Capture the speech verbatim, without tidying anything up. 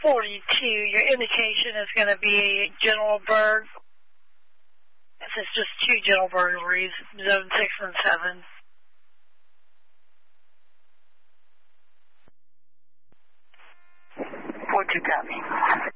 forty-two, your indication is going to be general burg. It's just two general burglaries, zone six and seven. What you got me?